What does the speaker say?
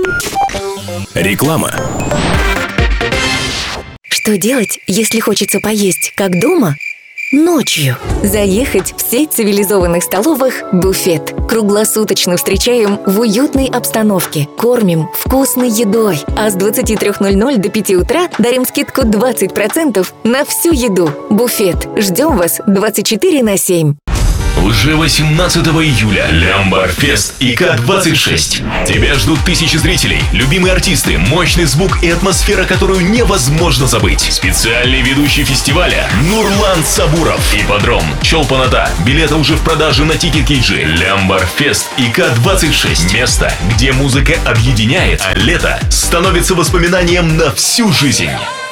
Реклама. Что делать, если хочется поесть, как дома? Ночью. Заехать в сеть цивилизованных столовых «Буфет». Круглосуточно встречаем в уютной обстановке. Кормим вкусной едой. А с 23:00 до 5 утра дарим скидку 20% на всю еду. «Буфет». Ждем вас 24/7. Уже 18 июля Лямбарфест ИК-26. Тебя ждут тысячи зрителей, любимые артисты, мощный звук и атмосфера, которую невозможно забыть. Специальный ведущий фестиваля Нурлан Сабуров. Ипподром Чолпан-Ата. Билеты уже в продаже на Тикет.KG. Лямбарфест ИК-26. Место, где музыка объединяет, а лето становится воспоминанием на всю жизнь.